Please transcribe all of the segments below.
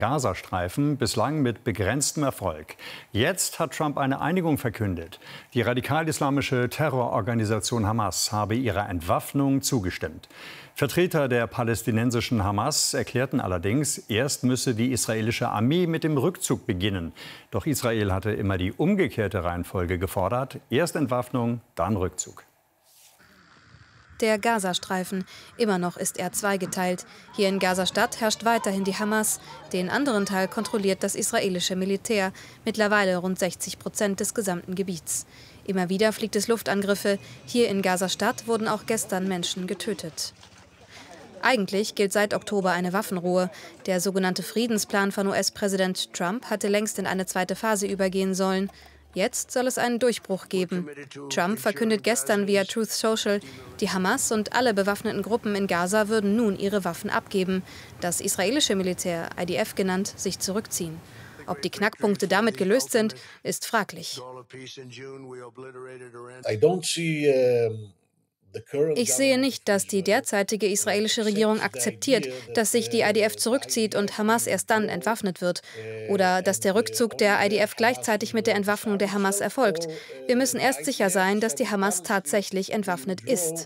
Gazastreifen bislang mit begrenztem Erfolg. Jetzt hat Trump eine Einigung verkündet. Die radikal-islamische Terrororganisation Hamas habe ihrer Entwaffnung zugestimmt. Vertreter der palästinensischen Hamas erklärten allerdings, erst müsse die israelische Armee mit dem Rückzug beginnen. Doch Israel hatte immer die umgekehrte Reihenfolge gefordert. Erst Entwaffnung, dann Rückzug. Der Gazastreifen. Immer noch ist er zweigeteilt. Hier in Gaza-Stadt herrscht weiterhin die Hamas. Den anderen Teil kontrolliert das israelische Militär. Mittlerweile rund 60% des gesamten Gebiets. Immer wieder fliegt es Luftangriffe. Hier in Gaza-Stadt wurden auch gestern Menschen getötet. Eigentlich gilt seit Oktober eine Waffenruhe. Der sogenannte Friedensplan von US-Präsident Trump hatte längst in eine zweite Phase übergehen sollen. Jetzt soll es einen Durchbruch geben. Trump verkündet gestern via Truth Social, die Hamas und alle bewaffneten Gruppen in Gaza würden nun ihre Waffen abgeben. Das israelische Militär, IDF genannt, sich zurückziehen. Ob die Knackpunkte damit gelöst sind, ist fraglich. Ich sehe nicht, dass die derzeitige israelische Regierung akzeptiert, dass sich die IDF zurückzieht und Hamas erst dann entwaffnet wird. Oder dass der Rückzug der IDF gleichzeitig mit der Entwaffnung der Hamas erfolgt. Wir müssen erst sicher sein, dass die Hamas tatsächlich entwaffnet ist.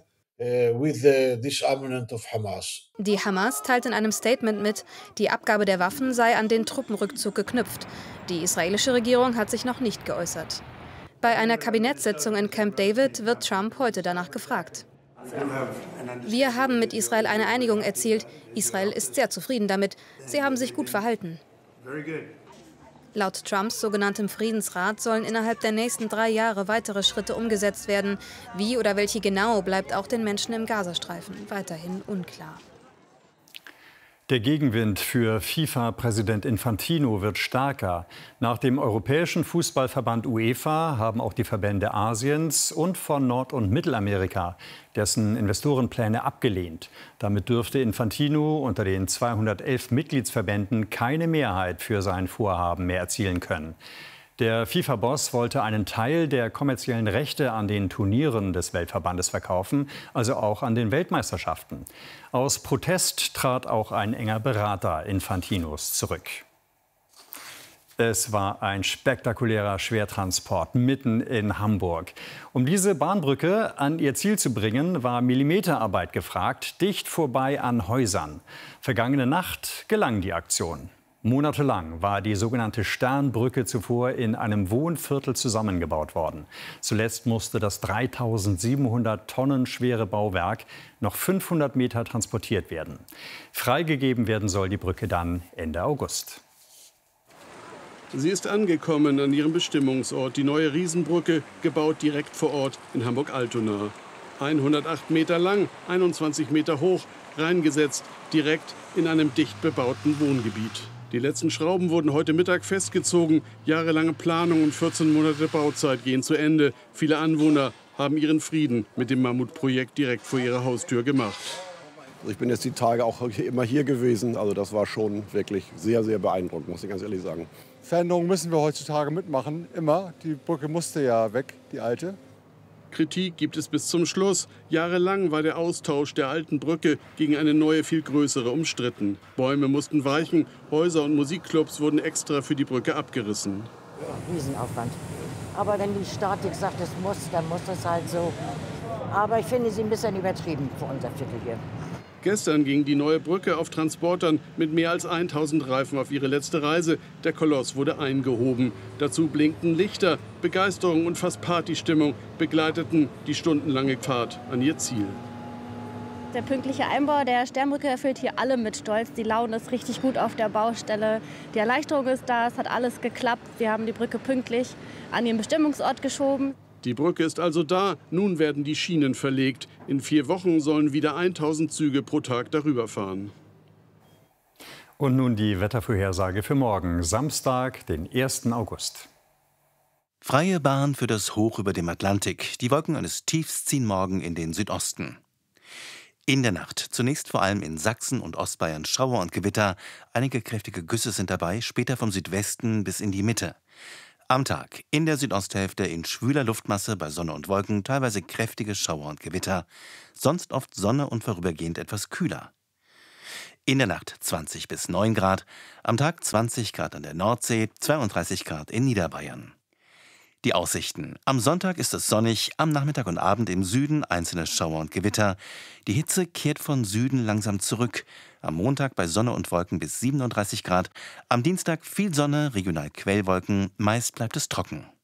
Die Hamas teilt in einem Statement mit, die Abgabe der Waffen sei an den Truppenrückzug geknüpft. Die israelische Regierung hat sich noch nicht geäußert. Bei einer Kabinettssitzung in Camp David wird Trump heute danach gefragt. Wir haben mit Israel eine Einigung erzielt. Israel ist sehr zufrieden damit. Sie haben sich gut verhalten. Laut Trumps sogenanntem Friedensrat sollen innerhalb der nächsten 3 Jahre weitere Schritte umgesetzt werden. Wie oder welche genau, bleibt auch den Menschen im Gazastreifen weiterhin unklar. Der Gegenwind für FIFA-Präsident Infantino wird stärker. Nach dem Europäischen Fußballverband UEFA haben auch die Verbände Asiens und von Nord- und Mittelamerika dessen Investorenpläne abgelehnt. Damit dürfte Infantino unter den 211 Mitgliedsverbänden keine Mehrheit für sein Vorhaben mehr erzielen können. Der FIFA-Boss wollte einen Teil der kommerziellen Rechte an den Turnieren des Weltverbandes verkaufen, also auch an den Weltmeisterschaften. Aus Protest trat auch ein enger Berater Infantinos zurück. Es war ein spektakulärer Schwertransport mitten in Hamburg. Um diese Bahnbrücke an ihr Ziel zu bringen, war Millimeterarbeit gefragt, dicht vorbei an Häusern. Vergangene Nacht gelang die Aktion. Monatelang war die sogenannte Sternbrücke zuvor in einem Wohnviertel zusammengebaut worden. Zuletzt musste das 3700 Tonnen schwere Bauwerk noch 500 Meter transportiert werden. Freigegeben werden soll die Brücke dann Ende August. Sie ist angekommen an ihrem Bestimmungsort, die neue Riesenbrücke, gebaut direkt vor Ort in Hamburg-Altona. 108 Meter lang, 21 Meter hoch, reingesetzt, direkt in einem dicht bebauten Wohngebiet. Die letzten Schrauben wurden heute Mittag festgezogen. Jahrelange Planung und 14 Monate Bauzeit gehen zu Ende. Viele Anwohner haben ihren Frieden mit dem Mammutprojekt direkt vor ihrer Haustür gemacht. Ich bin jetzt die Tage auch immer hier gewesen. Also das war schon wirklich sehr, sehr beeindruckend, muss ich ganz ehrlich sagen. Veränderungen müssen wir heutzutage mitmachen, immer. Die Brücke musste ja weg, die alte. Kritik gibt es bis zum Schluss. Jahrelang war der Austausch der alten Brücke gegen eine neue, viel größere umstritten. Bäume mussten weichen, Häuser und Musikclubs wurden extra für die Brücke abgerissen. Ja, Riesenaufwand. Aber wenn die Statik sagt, es muss, dann muss das halt so. Aber ich finde sie ein bisschen übertrieben für unser Viertel hier. Gestern ging die neue Brücke auf Transportern mit mehr als 1000 Reifen auf ihre letzte Reise. Der Koloss wurde eingehoben. Dazu blinkten Lichter. Begeisterung und fast Partystimmung begleiteten die stundenlange Fahrt an ihr Ziel. Der pünktliche Einbau der Sternbrücke erfüllt hier alle mit Stolz. Die Laune ist richtig gut auf der Baustelle. Die Erleichterung ist da, es hat alles geklappt. Wir haben die Brücke pünktlich an ihren Bestimmungsort geschoben. Die Brücke ist also da, nun werden die Schienen verlegt. In 4 Wochen sollen wieder 1000 Züge pro Tag darüber fahren. Und nun die Wettervorhersage für morgen, Samstag, den 1. August. Freie Bahn für das Hoch über dem Atlantik. Die Wolken eines Tiefs ziehen morgen in den Südosten. In der Nacht zunächst vor allem in Sachsen und Ostbayern Schauer und Gewitter. Einige kräftige Güsse sind dabei, später vom Südwesten bis in die Mitte. Am Tag in der Südosthälfte in schwüler Luftmasse bei Sonne und Wolken teilweise kräftige Schauer und Gewitter, sonst oft Sonne und vorübergehend etwas kühler. In der Nacht 20 bis 9 Grad, am Tag 20 Grad an der Nordsee, 32 Grad in Niederbayern. Die Aussichten. Am Sonntag ist es sonnig, am Nachmittag und Abend im Süden einzelne Schauer und Gewitter. Die Hitze kehrt von Süden langsam zurück. Am Montag bei Sonne und Wolken bis 37 Grad. Am Dienstag viel Sonne, regional Quellwolken, meist bleibt es trocken.